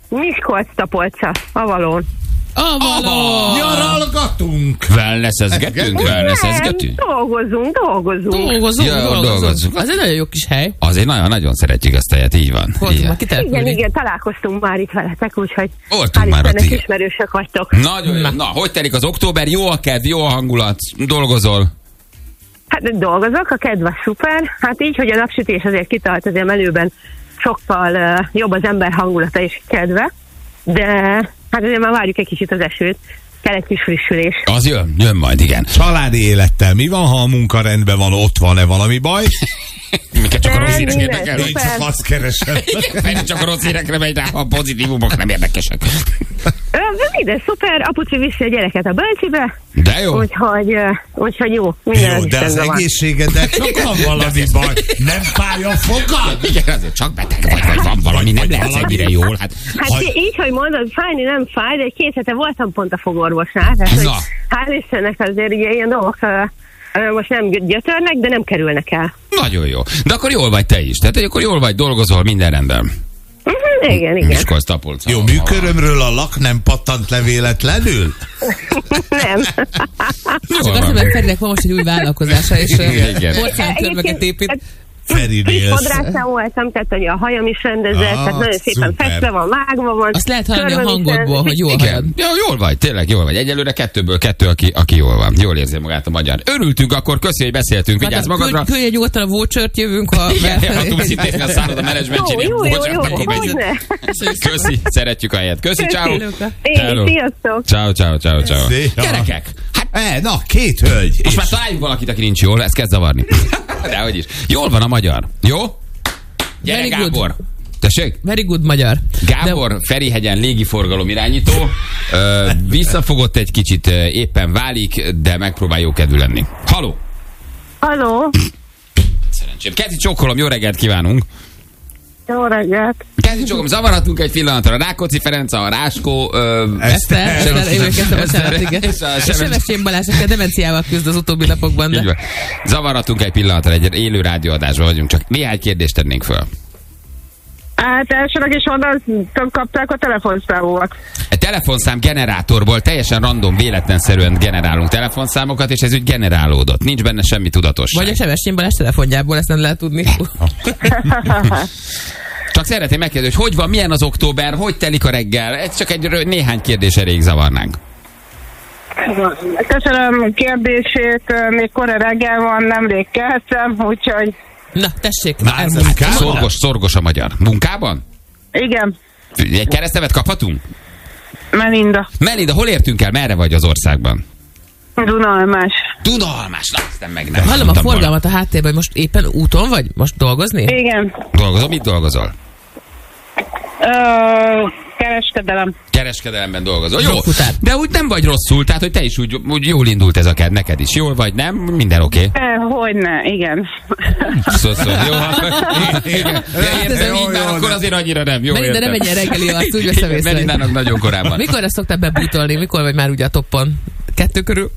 Miskolc-Tapolca, Avalon. Nyaralgatunk! Wellnessezgetünk? Dolgozunk. Az egy nagyon jó kis hely. Azért nagyon szeretjük ezt a helyet, így van. Igen, találkoztunk már itt veletek, úgyhogy voltunk már ott, ismerősök vagytok. Nagyon jó. Na, hogy telik az október? Jó a kedv, jó a hangulat? Dolgozol? Hát dolgozok, a kedv az szuper. Hát így, hogy a napsütés azért kitart, azért melőben sokkal jobb az ember hangulata és kedve, de hát azért már várjuk egy kicsit az esőt. Kell egy kis frissülés. Az jön majd, igen. Családi élettel mi van, ha a munka rendben van, ott van-e valami baj? Minket csak a rossz hírek érdekel. Én csak azt keresem. Csak a rossz hírekre megy rá, ha a pozitívumok nem érdekesek. Minden szuper, apuci viszi a gyereket a bölcsibe. De jó. Úgyhogy jó. Jó, de az egészségeddel csak van valami baj. Nem fáj a fogad? Igen, azért csak beteg vagy van valami, nem lehet ennyire jól. Hát így, hogy mondod, fájni nem fáj, de 2 hete voltam pont a fogorvosnál. Hál' Istennek azért ilyen dolgok most nem gyötörnek, de nem kerülnek el. Nagyon jó. De akkor jól vagy te is. Tehát akkor jól vagy, dolgozol, minden rendben. Igen. Miskolc-Tapolca. Jó, műkörömről a lak nem pattant le véletlenül? Nem. Csak azt, hogy Ferinek van most egy új vállalkozása, és porcelánkörbeket épít. Kis fodrásznál voltam, tehát hogy a hajam is rendezett, tehát nagyon szépen festve van, vágva van. Azt lehet hallani a hangodból, hogy jól hajad. Ja, jól vagy, tényleg jól vagy. Egyelőre 2-ből 2, aki jól van. Jól érzi magát a magyar. Örültünk, akkor köszi, hogy beszéltünk. Vigyázz magadra. Küldj nyugodtan a vouchert, jövünk, ha... Ha tudsz itt nézni a szálloda menedzsmentjénél. Jó. Köszi, szeretjük a helyet. Köszi, ciao. Sziasztok. Ciao. Gyerekek. Na, 2 hölgy. Most már találjuk valakit, aki nincs jól, ez kezd zavarni. Dehogy is. Jól van a magyar. Jó? Gyere, Gábor. Tessék? Very good magyar. Gábor, Ferihegyen légiforgalom irányító. Visszafogott egy kicsit, éppen válik, de megpróbál jó kedvű lenni. Halló? Szerencsém. Kezi csókolom, jó reggelt kívánunk. Jó reggelt. Kezi csókolom, zavarhatunk egy pillanatra. Rákóczi Ferenc, a Ráskó... Eszter, Sebestyén Balázs, aki a demenciával küzd az utóbbi napokban. De... Zavarhatunk egy pillanatra, egy élő rádióadásban vagyunk, csak néhány kérdést tennénk föl. Hát elsőleg is honnan kapták a telefonszámokat? Egy telefonszám generátorból teljesen random, véletlenszerűen generálunk telefonszámokat, és ez úgy generálódott. Nincs benne semmi tudatosság. Vagy a Sebestyén Balázs telefonjából, ezt nem lehet tudni. Csak szeretném megkérdezni, hogy van, milyen az október, hogy telik a reggel? Ez csak egy néhány kérdés elég zavarnánk. Köszönöm kérdését, még kora reggel van, nemrég keltem, úgyhogy... Na, tessék. Szorgos a magyar. Munkában? Igen. Egy keresztnevet kaphatunk? Melinda, hol értünk el? Merre vagy az országban? Dunalmás. Na, aztán meg nem. Hallom a forgalmat a háttérben, hogy most éppen úton vagy? Most dolgozni? Igen. Dolgozol? Mit dolgozol? Kereskedelemben dolgozol. Jó, de úgy nem vagy rosszul, tehát hogy te is úgy jól indult ez a kedv, neked is. Jól vagy, nem? Minden oké? Hogyne, igen. Jó, akkor azért annyira nem. Jó, Melinda, nem menjen reggeli, azt úgy veszem észre. Melindának nagyon korábban. Mikor ezt szoktál bebútolni? Mikor vagy már ugye a toppon? 2 körül?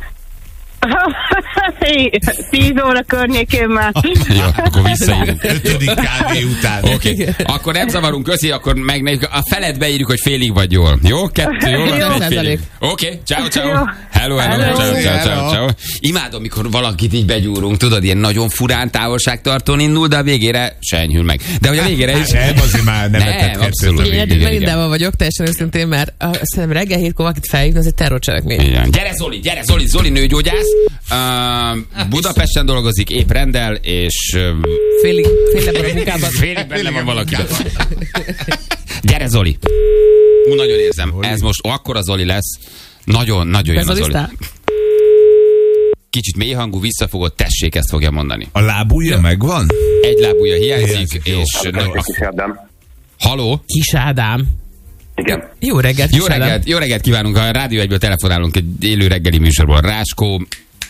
10 óra környékén már. Jó, akkor visszaírunk. 5. kávé után. Oké. Akkor nem zavarunk, köszi, akkor meg a felet beírjuk, hogy félig vagy jól. Jó? 2 jól van, félig. Oké, ciao. Hello. Ciao. Imádom, mikor valakit így begyúrunk, tudod, ilyen nagyon furán távolságtartón indul, de a végére se enyhül meg. De hogy a végére is... Nem, azért már nem abszolút. Én Melindával vagyok, teljesen őszintén, mert szerintem reggel 7-kor valakit felhívni, az egy terrorcselekmény. Gyere Zoli, nőgyógyász. Budapesten dolgozik, épp rendel, és... Félig a munkában. Félig benne van valaki. Gyere, Zoli! Nagyon érzem. Ez most akkora Zoli lesz. Nagyon jön a Zoli. Kicsit mély hangú, visszafogott, tessék, ezt fogja mondani. A lábujja megvan? Egy lábujja hiányzik, és... Haló? Kis Ádám. Igen. Jó reggelt, Jó reggelt kívánunk. A Rádió 1-ből telefonálunk egy élő reggeli műsorból. Ráskó...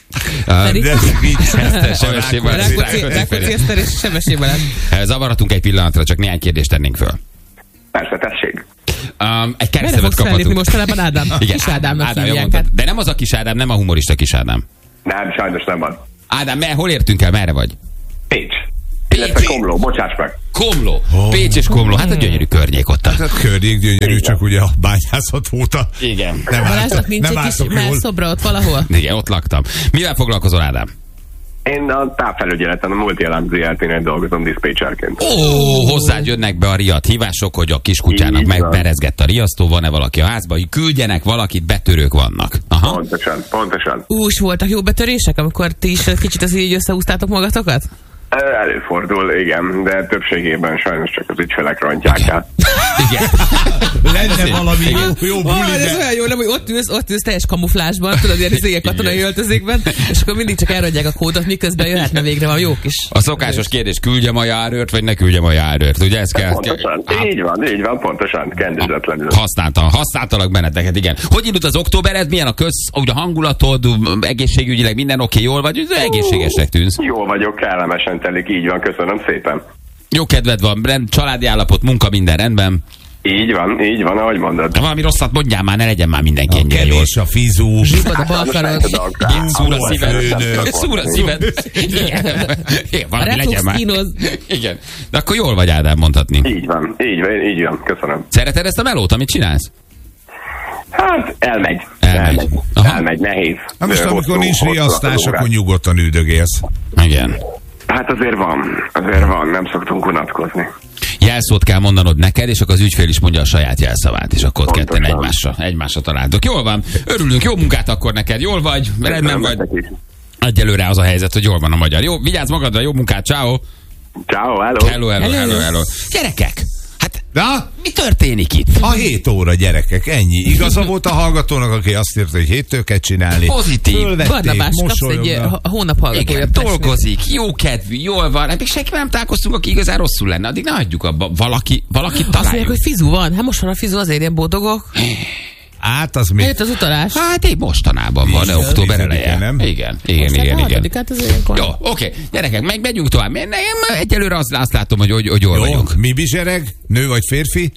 Rákóczi Eszter és Sebestyén Balázs. Zavarhatunk egy pillanatra, csak néhány kérdést tennénk föl. Persze, tessék. Egy keresztemet kaphatunk. Mostanában Ádám. Igen, Kis Ádámnak hívják. Mondtad, de nem az a Kis Ádám, nem a humorista Kis Ádám. Nem, sajnos nem van. Ádám, hol értünk el, merre vagy? Pécs. Illetve Komló, bocsáss meg. Komló. Pécs és Komló. Hát a gyönyörű környék ott. Hát a környék gyönyörű, csak ugye a bányászat óta. Igen. Balázsnak nincs egy kis melszobra ott valahol? Igen, ott laktam. Mivel foglalkozol, Ádám? Én a távfelügyeleten, a Multi-Alarm ZRT-nél dolgozom diszpécserként. Hozzád jönnek be a riadt hívások, hogy a kiskutyának megberezgett a riasztó, van-e valaki a házba, hogy küldjenek valakit, betörők vannak. Aha. Pontosan. És voltak jó betörések, amikor ti is kicsit az így összehúztátok magatokat? Előfordul, igen, de többségében sajnos csak az ügyfelek rontják el. Igen. Lenne valami jó buli, ez olyan jó, nem, hogy ott ülsz teljes kamuflásban, tudod, ilyen az katonai öltözékben, és akkor mindig csak elradják a kódot, miközben jöhetne végre van jó kis. A szokásos kérdés, küldjem a járőrt, vagy ne küldjem a járőrt, ugye ez kell? Pontosan, így van, pontosan, kendőzetlenül. Használtalak benneteket, igen. Hogy indult az októbered, milyen a úgy a hangulatod, egészségügyileg minden oké, jól vagy, egészségesnek tűnsz? Jól vagyok, kellemesen telik, így van, köszönöm szépen. Jó kedved van, családi állapot, munka, minden rendben. Így van, ahogy mondod. De valami rosszat mondjál már, ne legyen már mindenki ennyire jól. A fizú. Zsibad a balkarod. Szúr a szíved. Szúr a szíved. Igen, valami legyen már. Igen. De akkor jól vagy, Ádám, mondhatni. Így van, köszönöm. Szereted ezt a melót, amit csinálsz? Hát, elmegy, nehéz. Na most amikor nincs riasztás, akkor nyugodtan üldögélsz. Igen. Hát azért van, nem szoktunk unatkozni. Jelszót kell mondanod neked, és akkor az ügyfél is mondja a saját jelszavát, és akkor ott ketten egymásra találtok. Jól van, örülünk, jó munkát akkor neked, jól vagy, rendben vagy. Egyelőre az a helyzet, hogy jól van a magyar. Jó, vigyázz magadra, jó munkát, ciao. Ciao, hello. Gyerekek, hát na? Mi történik itt? A 7 óra, gyerekek, ennyi. Igaza volt a hallgatónak, aki azt írta, hogy 7-től kell csinálni. Pozitív. Barnabás, kapsz egy hónap hallgatója. Igen, dolgozik, jó kedvű, jól van. Hát még senki nem találkoztunk, aki igazán rosszul lenne. Addig ne hagyjuk abba. Valaki találjuk. Azt mondják, hogy fizu van. Hát most van a fizu, azért ilyen boldogok. Hát az még... Eljött az utalás. Hát én mostanában van, október eleje. Nem? Igen. Jó, oké. Gyerekek, megyünk tovább. Nekem egyelőre azt látom, hogy jól vagyunk. Mi bizsereg? Nő vagy férfi?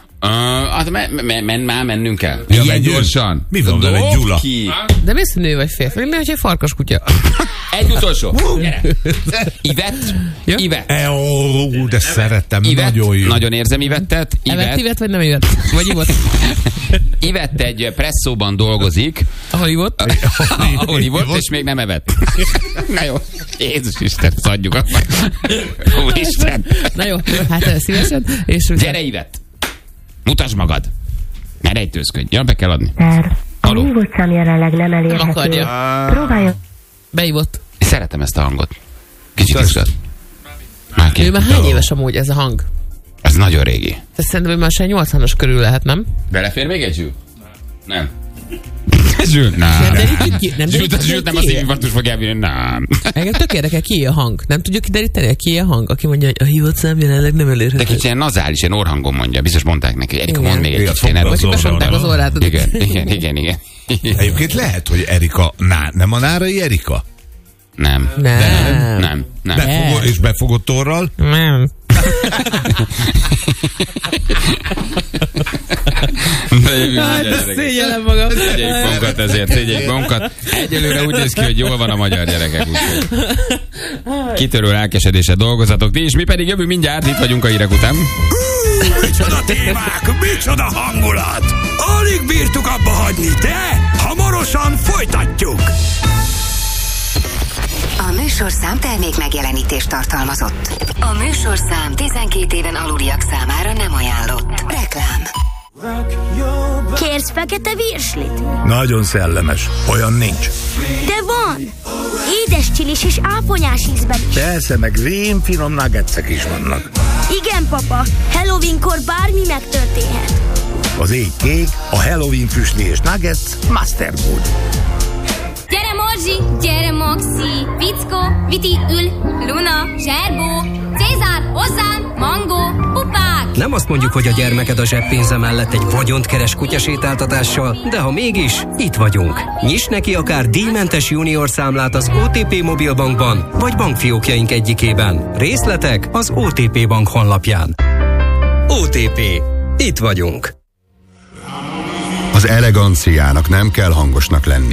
Mennünk kell. Ja, ilyen gyorsan. Mi van vele, Gyula? De mi az, nő vagy férfi? Mi, hogy egy farkas kutya? Egy utolsó. Ivett. De szerettem, nagyon jó. Nagyon érzem Ivettet. Ivett vagy nem Ivett? Vagy ivott? Ivett egy presszóban dolgozik. Ahol ivott? Ahol ivott, és még nem evett. Na jó. Jézus Isten, szadjuk akkor. Úristen. Na jó, hát szívesen. Gyere, Ivett. Mutasd magad. Ne rejtőzködj. Ja, be kell adni. A hívott szám jelenleg nem elérhető. Próbálja. Beívott. Szeretem ezt a hangot. Kicsit izgat. Ő már hány éves amúgy ez a hang? Ez nagyon régi. Ez szerintem már se 80-as körül lehet, nem? Belefér még egy Zsül? Nem. Zsül, nem. Zsül nem az infarktus fog elvinni, nem. Engem tök érdekel, ki a hang. Nem tudjuk kideríteni, ki a hang, aki mondja, hogy a hívott szám jelenleg nem elérhető. De kicsit ilyen nazális, ilyen orhangon mondja. Biztos mondták neki, Erika, mondd még egy kicsit. Vagy csak besonták az orrát. Igen. Egyébként lehet, hogy Erika, nem a Nárai Erika? Nem. És befogott orral? Nem. Szégyellem magam. Szégyeljük magunkat ezért, szégyeljük magunkat. Egyelőre úgy néz ki, hogy jól van a magyar gyerekek. Kitörő lelkesedése dolgozatok ti, és mi pedig jövünk mindjárt, itt vagyunk a hírek után. Micsoda témák, micsoda hangulat! Alig bírtuk abba hagyni, de hamarosan folytatjuk! A műsorszám termék megjelenítést tartalmazott. A műsorszám 12 éven aluliak számára nem ajánlott. Reklám. Kérsz fekete virslit? Nagyon szellemes. Olyan nincs. De van! Édes csilis és áponyás ízben is. Persze, meg rémfinom nuggetsek is vannak. Igen, papa. Halloweenkor bármi megtörténhet. Az ég kék, a Halloween füstli és nuggets Master Good. Gyere Morzsi, gyere Moxi, Vicko, Viti, Ül, Luna, Zserbó, Cézár, hozzánk, Mango, Pupák. Nem azt mondjuk, hogy a gyermeked a zseppénze mellett egy vagyont keres kutyasétáltatással, de ha mégis, itt vagyunk. Nyiss neki akár díjmentes junior számlát az OTP Mobilbankban, vagy bankfiókjaink egyikében. Részletek az OTP Bank honlapján. OTP. Itt vagyunk. Az eleganciának nem kell hangosnak lennie.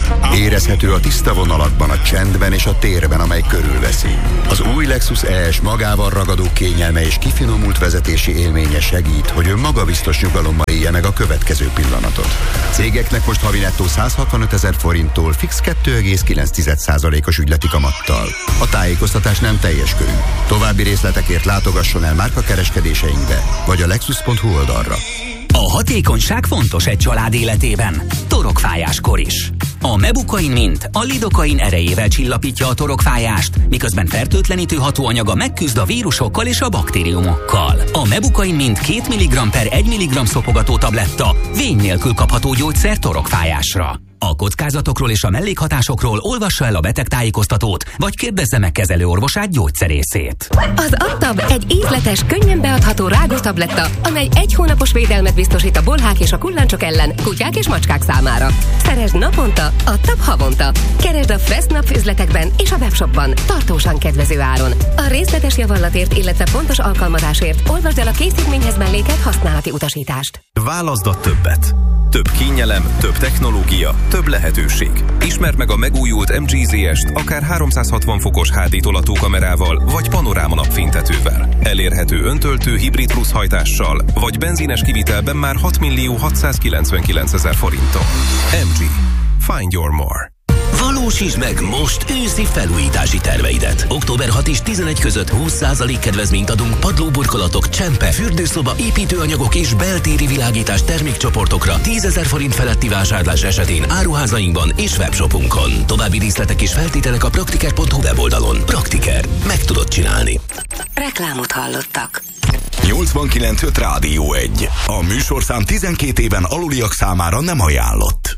Érezhető a tiszta vonalakban, a csendben és a térben, amely körülveszi. Az új Lexus ES magával ragadó kényelme és kifinomult vezetési élménye segít, hogy ön magabiztos nyugalommal élje meg a következő pillanatot. Cégeknek most havi nettó 165 000 forinttól fix 2,9%-os ügyleti kamattal. A tájékoztatás nem teljes körű. További részletekért látogasson el márkakereskedéseinkbe, vagy a lexus.hu oldalra. A hatékonyság fontos egy család életében. Torokfájáskor is. A Mebukain Mint a lidokain erejével csillapítja a torokfájást, miközben fertőtlenítő hatóanyaga megküzd a vírusokkal és a baktériumokkal. A Mebukain Mint 2 mg/1 mg szopogató tabletta vény nélkül kapható gyógyszer torokfájásra. A kockázatokról és a mellékhatásokról olvassa el a betegtájékoztatót, vagy kérdezze meg kezelőorvosát, gyógyszerészét. Az Adtab egy ízletes, könnyen beadható rágótabletta, amely 1 hónapos védelmet biztosít a bolhák és a kullancsok ellen, kutyák és macskák számára. Szeresd naponta, Adtab havonta. Keresd a Fressnapf üzletekben és a webshopban, tartósan kedvező áron. A részletes javallatért, illetve pontos alkalmazásért olvasd el a készítményhez mellékelt használati utasítást. Válaszd a többet. Több kényelem, több technológia, több lehetőség. Ismerd meg a megújult MG ZS-t akár 360 fokos HD tolatókamerával, vagy panoráma napfénytetővel. Elérhető öntöltő hibrid plusz hajtással, vagy benzines kivitelben már 6.699.000 forinttal. MG. Find your more. Valósítsd meg most őszi felújítási terveidet. Október 6 és 11 között 20% kedvezményt adunk padlóburkolatok, csempe, fürdőszoba, építőanyagok és beltéri világítás termékcsoportokra 10 000 forint feletti vásárlás esetén áruházainkban és webshopunkon. További részletek és feltételek a praktiker.hu weboldalon. Praktiker. Meg tudod csinálni. Reklámot hallottak. 89.5 Rádió 1. A műsorszám 12 éven aluliak számára nem ajánlott.